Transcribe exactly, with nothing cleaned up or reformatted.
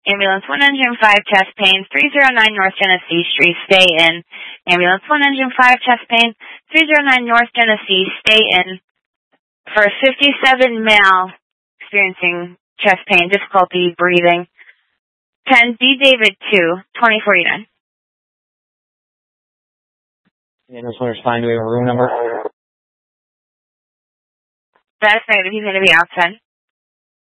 Ambulance one engine five, chest pain, three oh nine North Genesee Street, stay in. Ambulance one engine five, chest pain, three oh nine North Genesee, stay in. For a fifty-seven male experiencing chest pain, difficulty breathing. ten D David two, twenty forty-nine. Yeah, this one is fine. Do we have a room number? That's negative. He's going to be outside.